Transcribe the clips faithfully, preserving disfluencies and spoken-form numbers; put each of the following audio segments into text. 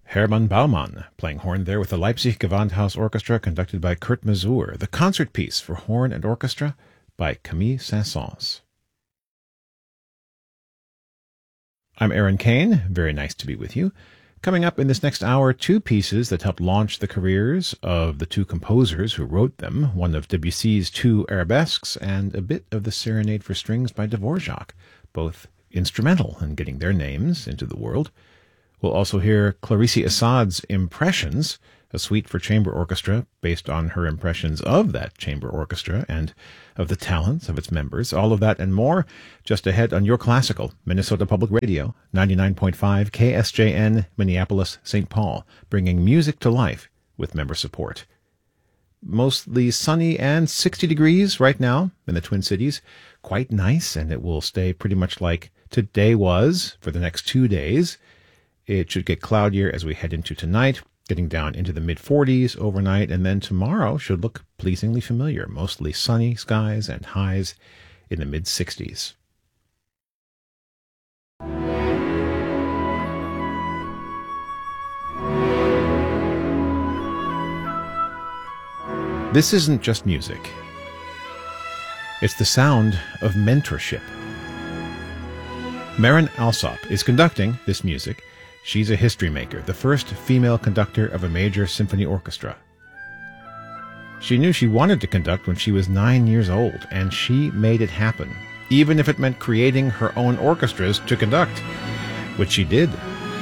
Hermann Baumann, playing horn there with the Leipzig Gewandhaus Orchestra, conducted by Kurt Masur, the concert piece for horn and orchestra by Camille Saint-Saëns. I'm Aaron Kane. Very nice to be with you. Coming up in this next hour, two pieces that helped launch the careers of the two composers who wrote them, one of Debussy's two arabesques and a bit of the Serenade for Strings by Dvorak, both instrumental in getting their names into the world. We'll also hear Clarice Assad's Impressions, a suite for chamber orchestra based on her impressions of that chamber orchestra and of the talents of its members. All of that and more just ahead on Your Classical, Minnesota Public Radio, ninety-nine point five K S J N, Minneapolis, Saint Paul, bringing music to life with member support. Mostly sunny and sixty degrees right now in the Twin Cities. Quite nice, and it will stay pretty much like today was for the next two days. It should get cloudier as we head into tonight, getting down into the mid-forties overnight, and then tomorrow should look pleasingly familiar, mostly sunny skies and highs in the mid-sixties. This isn't just music. It's the sound of mentorship. Maren Alsop is conducting this music. She's a history maker, the first female conductor of a major symphony orchestra. She knew she wanted to conduct when she was nine years old, and she made it happen, even if it meant creating her own orchestras to conduct, which she did.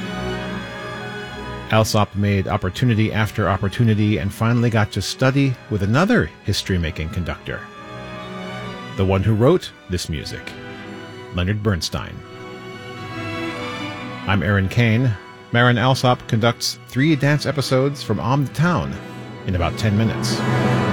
Alsop made opportunity after opportunity and finally got to study with another history-making conductor, the one who wrote this music, Leonard Bernstein. I'm Aaron Kane. Maren Alsop conducts three dance episodes from On the Town in about ten minutes.